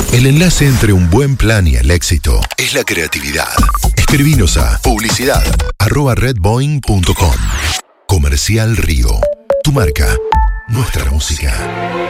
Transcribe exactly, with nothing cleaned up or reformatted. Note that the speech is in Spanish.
El enlace entre un buen plan y el éxito es la creatividad. Escribinos a publicidad arroba redboeing punto com. Comercial Río. Tu marca, nuestra música.